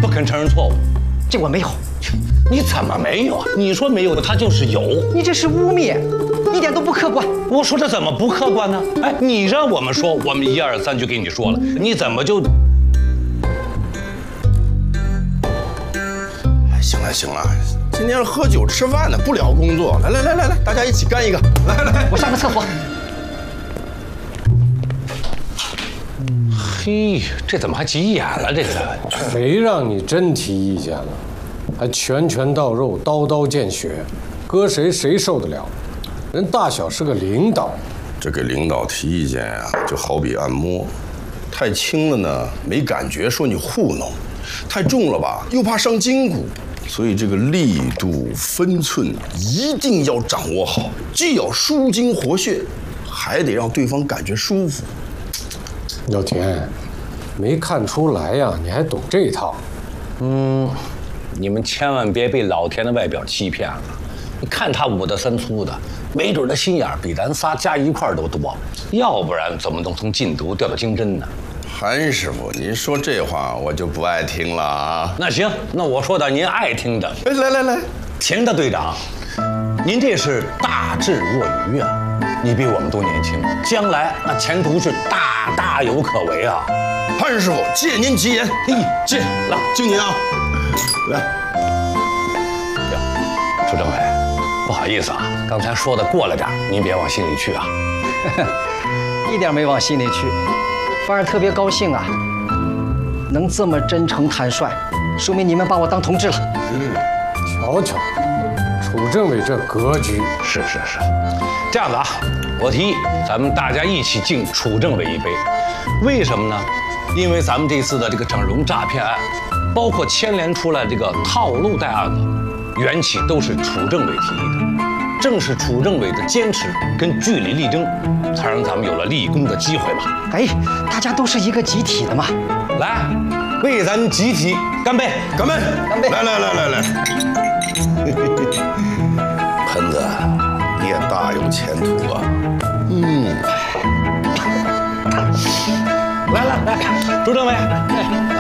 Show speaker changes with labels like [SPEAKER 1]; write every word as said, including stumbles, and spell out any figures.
[SPEAKER 1] 不肯承认错误。
[SPEAKER 2] 这我没有。
[SPEAKER 1] 你怎么没有啊？你说没有的，他就是有。
[SPEAKER 2] 你这是污蔑，一点都不客观。
[SPEAKER 1] 我说这怎么不客观呢？哎，你让我们说，我们一二三就给你说了，你怎么就……
[SPEAKER 3] 哎，行了行了，今天是喝酒吃饭的，不聊工作。来来来来来，大家一起干一个！来来来，
[SPEAKER 2] 我上个厕所。
[SPEAKER 1] 嘿，这怎么还急眼了？这个
[SPEAKER 4] 谁让你真提意见了？还拳拳到肉，刀刀见血，搁谁谁受得了？人大小是个领导，
[SPEAKER 3] 这给领导提意见呀、啊，就好比按摩，太轻了呢没感觉，说你糊弄；太重了吧，又怕伤筋骨。所以这个力度分寸一定要掌握好，既要舒筋活血，还得让对方感觉舒服。
[SPEAKER 4] 老田，没看出来呀，你还懂这一套？
[SPEAKER 1] 嗯，你们千万别被老田的外表欺骗了。你看他五大三粗的，没准他心眼比咱仨加一块都多，要不然怎么能从禁毒调到经侦呢？
[SPEAKER 3] 韩师傅，您说这话我就不爱听了啊。
[SPEAKER 1] 那行，那我说点您爱听的。
[SPEAKER 3] 哎，来来来，
[SPEAKER 1] 田大队长，您这是大智若愚啊！你比我们都年轻，将来那前途是大大有可为啊！
[SPEAKER 3] 韩师傅，借您吉言。嘿，借，来，敬您啊！来，
[SPEAKER 1] 哟，楚政委，不好意思啊，刚才说的过了点，您别往心里去啊。
[SPEAKER 2] 一点没往心里去，反而特别高兴啊！能这么真诚坦率，说明你们把我当同志了。
[SPEAKER 4] 嗯，瞧瞧，楚政委这格局。
[SPEAKER 1] 是是是，这样子啊，我提议咱们大家一起敬楚政委一杯。为什么呢？因为咱们这次的这个整容诈骗案，包括牵连出来这个套路贷案子，缘起都是楚政委提议的。正是楚政委的坚持跟据理力争，才让咱们有了立功的机会嘛。
[SPEAKER 2] 哎，大家都是一个集体的嘛。
[SPEAKER 1] 来，为咱集体干杯！
[SPEAKER 3] 干杯！
[SPEAKER 2] 干杯！
[SPEAKER 3] 来来来来来，喷子，你也大有前途啊！嗯，
[SPEAKER 1] 来来来，楚政委，